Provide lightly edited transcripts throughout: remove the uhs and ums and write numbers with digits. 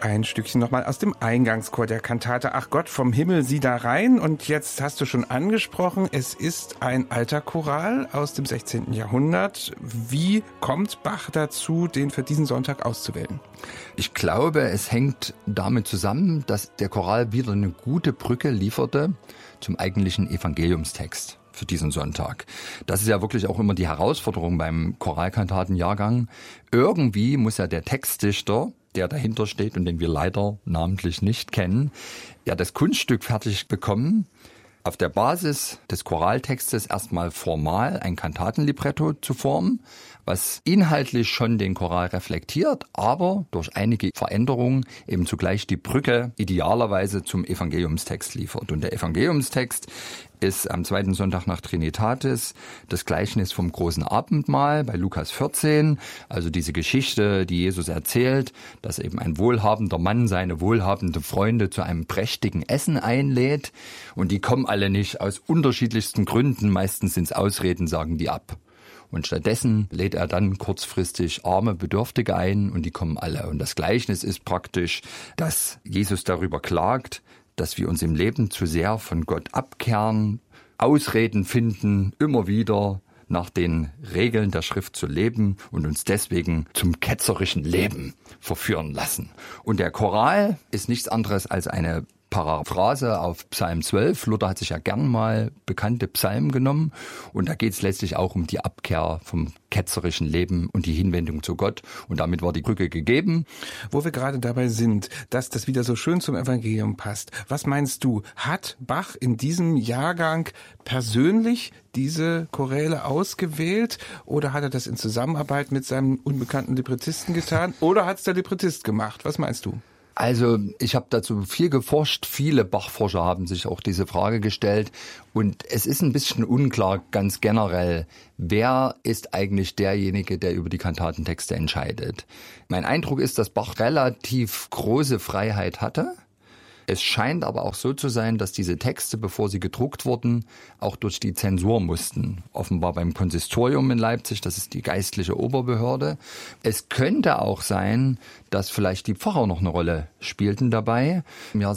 Ein Stückchen nochmal aus dem Eingangschor der Kantate Ach Gott vom Himmel sieh da rein. Und jetzt hast du schon angesprochen, es ist ein alter Choral aus dem 16. Jahrhundert. Wie kommt Bach dazu, den für diesen Sonntag auszuwählen? Ich glaube, es hängt damit zusammen, dass der Choral wieder eine gute Brücke lieferte zum eigentlichen Evangeliumstext für diesen Sonntag. Das ist ja wirklich auch immer die Herausforderung beim Choralkantatenjahrgang. Irgendwie muss ja der Textdichter, der dahinter steht und den wir leider namentlich nicht kennen, ja das Kunststück fertig bekommen, auf der Basis des Choraltextes erstmal formal ein Kantatenlibretto zu formen, was inhaltlich schon den Choral reflektiert, aber durch einige Veränderungen eben zugleich die Brücke idealerweise zum Evangeliumstext liefert. Und der Evangeliumstext ist am zweiten Sonntag nach Trinitatis das Gleichnis vom großen Abendmahl bei Lukas 14, also diese Geschichte, die Jesus erzählt, dass eben ein wohlhabender Mann seine wohlhabende Freunde zu einem prächtigen Essen einlädt und die kommen alle nicht aus unterschiedlichsten Gründen, meistens sind es Ausreden, sagen die ab. Und stattdessen lädt er dann kurzfristig arme Bedürftige ein und die kommen alle. Und das Gleichnis ist praktisch, dass Jesus darüber klagt, dass wir uns im Leben zu sehr von Gott abkehren, Ausreden finden, immer wieder nach den Regeln der Schrift zu leben und uns deswegen zum ketzerischen Leben verführen lassen. Und der Choral ist nichts anderes als eine Paraphrase auf Psalm 12. Luther hat sich ja gern mal bekannte Psalmen genommen und da geht es letztlich auch um die Abkehr vom ketzerischen Leben und die Hinwendung zu Gott und damit war die Brücke gegeben. Wo wir gerade dabei sind, dass das wieder so schön zum Evangelium passt, was meinst du, hat Bach in diesem Jahrgang persönlich diese Choräle ausgewählt oder hat er das in Zusammenarbeit mit seinem unbekannten Librettisten getan oder hat es der Librettist gemacht? Was meinst du? Also ich habe dazu viel geforscht, viele Bachforscher haben sich auch diese Frage gestellt und es ist ein bisschen unklar ganz generell, wer ist eigentlich derjenige, der über die Kantatentexte entscheidet. Mein Eindruck ist, dass Bach relativ große Freiheit hatte. Es scheint aber auch so zu sein, dass diese Texte, bevor sie gedruckt wurden, auch durch die Zensur mussten. Offenbar beim Konsistorium in Leipzig, das ist die geistliche Oberbehörde. Es könnte auch sein, dass vielleicht die Pfarrer noch eine Rolle spielten dabei. Im Jahr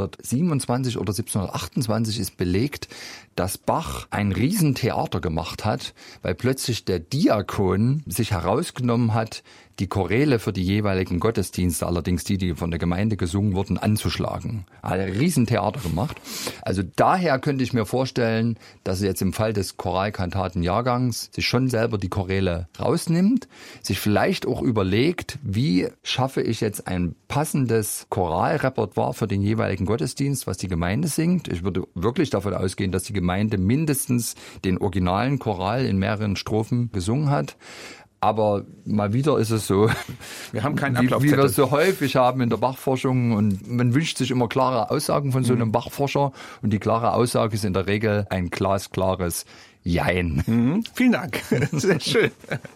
1727 oder 1728 ist belegt, dass Bach ein Riesentheater gemacht hat, weil plötzlich der Diakon sich herausgenommen hat, die Choräle für die jeweiligen Gottesdienste, allerdings die von der Gemeinde gesungen wurden, anzuschlagen. Er hat ein Riesentheater gemacht. Also daher könnte ich mir vorstellen, dass er jetzt im Fall des Choralkantatenjahrgangs sich schon selber die Choräle rausnimmt, sich vielleicht auch überlegt, wie schaffe ich jetzt ein passendes Choralrepertoire für den jeweiligen Gottesdienst, was die Gemeinde singt. Ich würde wirklich davon ausgehen, dass die Gemeinde mindestens den originalen Choral in mehreren Strophen gesungen hat. Aber mal wieder ist es so, wir haben keinen wie wir es so häufig haben in der Bachforschung und man wünscht sich immer klare Aussagen von so einem Bachforscher und die klare Aussage ist in der Regel ein glasklares Jein. Vielen Dank. Sehr schön.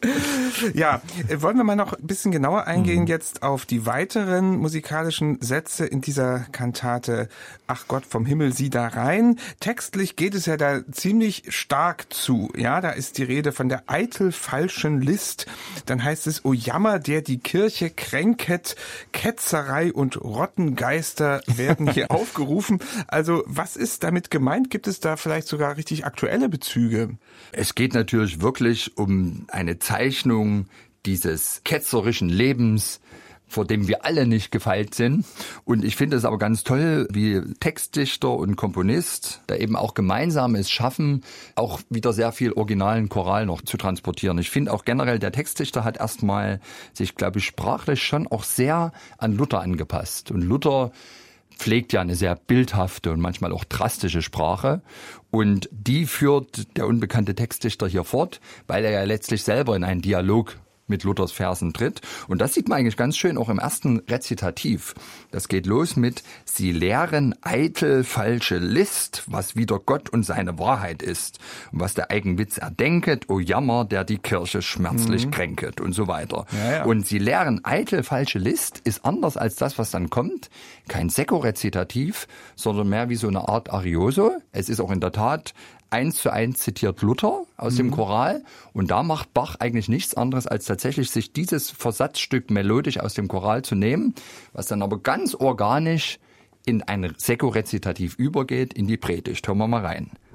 Ja, wollen wir mal noch ein bisschen genauer eingehen jetzt auf die weiteren musikalischen Sätze in dieser Kantate Ach Gott vom Himmel sieh da rein. Textlich geht es ja da ziemlich stark zu. Ja, da ist die Rede von der eitel falschen List. Dann heißt es, O Jammer, der die Kirche kränket, Ketzerei und Rottengeister werden hier aufgerufen. Also was ist damit gemeint? Gibt es da vielleicht sogar richtig aktuelle Bezüge? Es geht natürlich wirklich um eine Zeichnung dieses ketzerischen Lebens, vor dem wir alle nicht gefeit sind. Und ich finde es aber ganz toll, wie Textdichter und Komponist da eben auch gemeinsam es schaffen, auch wieder sehr viel originalen Choral noch zu transportieren. Ich finde auch generell, der Textdichter hat erstmal sich, glaube ich, sprachlich schon auch sehr an Luther angepasst. Und Luther pflegt ja eine sehr bildhafte und manchmal auch drastische Sprache und die führt der unbekannte Textdichter hier fort, weil er ja letztlich selber in einen Dialog mit Luthers Versen tritt. Und das sieht man eigentlich ganz schön auch im ersten Rezitativ. Das geht los mit Sie lehren eitel falsche List, was wider Gott und seine Wahrheit ist. Und was der Eigenwitz erdenket, o Jammer, der die Kirche schmerzlich kränket und so weiter. Ja. Und Sie lehren eitel falsche List ist anders als das, was dann kommt. Kein Sekko-Rezitativ, sondern mehr wie so eine Art Arioso. Es ist auch in der Tat 1:1 zitiert Luther aus dem Choral und da macht Bach eigentlich nichts anderes, als tatsächlich sich dieses Versatzstück melodisch aus dem Choral zu nehmen, was dann aber ganz organisch in ein Sekko-Rezitativ übergeht, in die Predigt. Hören wir mal rein.